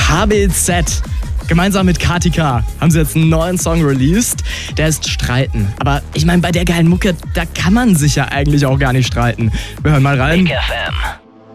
KBZ. Gemeinsam mit KTK haben sie jetzt einen neuen Song released. Der ist Streiten. Aber ich meine, bei der geilen Mucke, da kann man sich ja eigentlich auch gar nicht streiten. Wir hören mal rein. Big FM.